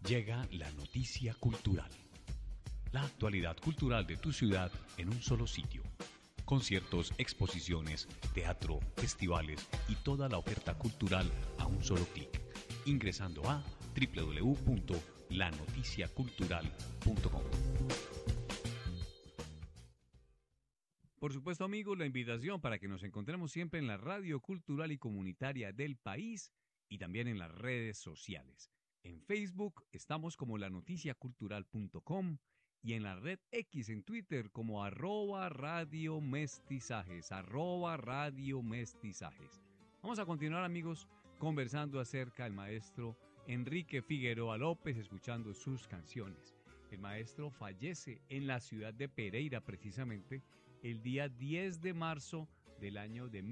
Llega la noticia cultural. La actualidad cultural de tu ciudad en un solo sitio. Conciertos, exposiciones, teatro, festivales y toda la oferta cultural a un solo clic. Ingresando a www.lanoticiacultural.com. Por supuesto, amigos, la invitación para que nos encontremos siempre en la radio cultural y comunitaria del país y también en las redes sociales. En Facebook estamos como lanoticiacultural.com y en la red X en Twitter como @radiomestizajes, @radiomestizajes. Vamos a continuar, amigos, conversando acerca del maestro Enrique Figueroa López, escuchando sus canciones. El maestro fallece en la ciudad de Pereira, precisamente, el día 10 de marzo del año de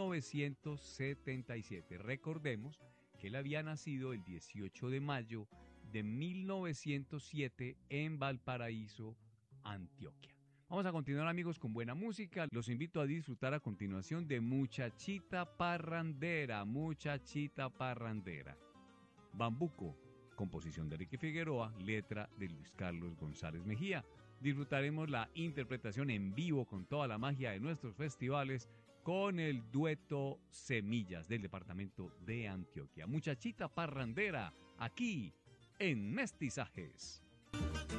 1977. Recordemos que él había nacido el 18 de mayo de 1907 en Valparaíso, Antioquia. Vamos a continuar, amigos, con buena música. Los invito a disfrutar a continuación de Muchachita Parrandera, Muchachita Parrandera. Bambuco, composición de Enrique Figueroa, letra de Luis Carlos González Mejía. Disfrutaremos la interpretación en vivo con toda la magia de nuestros festivales con el dueto Semillas del departamento de Antioquia. Muchachita Parrandera, aquí en Mestizajes.